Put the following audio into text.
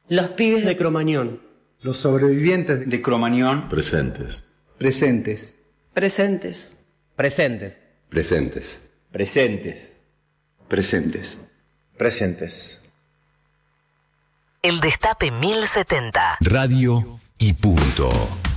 Los pibes de Cromañón. Los sobrevivientes de Cromañón. Presentes. Presentes. Presentes. Presentes. Presentes. Presentes. Presentes. Presentes. El Destape 1070. Radio y punto.